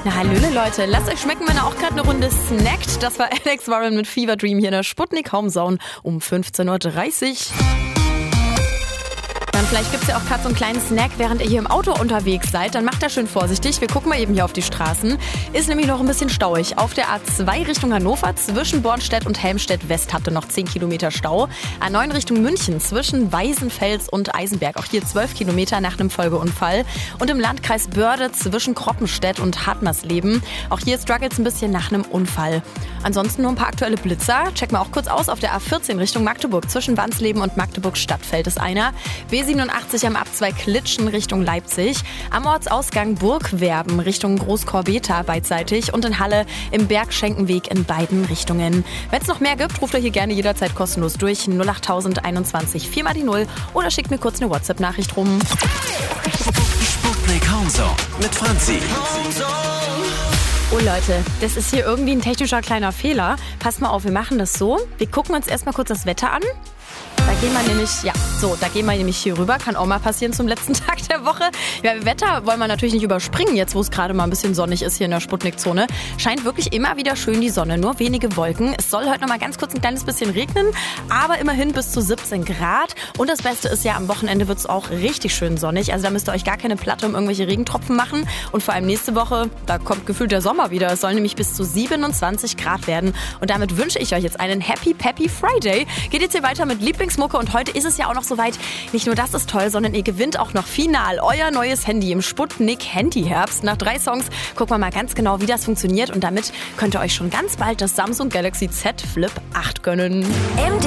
Na hallöle Leute, lasst euch schmecken, wenn ihr auch gerade eine Runde snackt. Das war Alex Warren mit Fever Dream hier in der Sputnik Homezone um 15.30 Uhr. Dann vielleicht gibt es ja auch gerade so einen kleinen Snack, während ihr hier im Auto unterwegs seid. Dann macht da schön vorsichtig. Wir gucken mal eben hier auf die Straßen. Ist nämlich noch ein bisschen stauig. Auf der A2 Richtung Hannover zwischen Bornstedt und Helmstedt-West habt ihr noch 10 Kilometer Stau. A9 Richtung München zwischen Weißenfels und Eisenberg. Auch hier 12 Kilometer nach einem Folgeunfall. Und im Landkreis Börde zwischen Kroppenstedt und Hartmarsleben. Auch hier struggelt es ein bisschen nach einem Unfall. Ansonsten nur ein paar aktuelle Blitzer. Checken wir auch kurz aus. Auf der A14 Richtung Magdeburg zwischen Wansleben und Magdeburg-Stadtfeld ist einer. B87 am Ab2 Klitschen Richtung Leipzig. Am Ortsausgang Burgwerben Richtung Großkorbeta beidseitig. Und in Halle im Bergschenkenweg in beiden Richtungen. Wenn es noch mehr gibt, ruft ihr hier gerne jederzeit kostenlos durch. 08021 4 mal die 0 oder schickt mir kurz eine WhatsApp-Nachricht rum. Sputnik Homezone mit Franzi. Oh Leute, das ist hier irgendwie ein technischer kleiner Fehler. Passt mal auf, wir machen das so. Wir gucken uns erstmal kurz das Wetter an. Da gehen wir nämlich hier rüber. Kann auch mal passieren zum letzten Tag der Woche. Ja, Wetter wollen wir natürlich nicht überspringen, jetzt wo es gerade mal ein bisschen sonnig ist hier in der Sputnik-Zone. Scheint wirklich immer wieder schön die Sonne, nur wenige Wolken. Es soll heute noch mal ganz kurz ein kleines bisschen regnen, aber immerhin bis zu 17 Grad. Und das Beste ist ja, am Wochenende wird es auch richtig schön sonnig. Also da müsst ihr euch gar keine Platte um irgendwelche Regentropfen machen. Und vor allem nächste Woche, da kommt gefühlt der Sommer wieder. Es soll nämlich bis zu 27 Grad werden. Und damit wünsche ich euch jetzt einen Happy Peppy Friday. Geht jetzt hier weiter mit Lieblingsmucke und heute ist es ja auch noch soweit. Nicht nur das ist toll, sondern ihr gewinnt auch noch final euer neues Handy im Sputnik Handyherbst. Nach 3 Songs gucken wir mal ganz genau, wie das funktioniert. Und damit könnt ihr euch schon ganz bald das Samsung Galaxy Z Flip 8 gönnen.